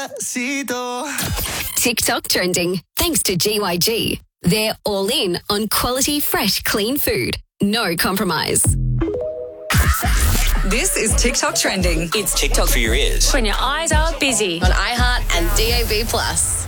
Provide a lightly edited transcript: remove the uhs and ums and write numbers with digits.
TikTok trending thanks to GYG. They're all in on quality, fresh, clean food. No compromise. This is TikTok trending. It's TikTok for your ears. When your eyes are busy. On iHeart and DAB+.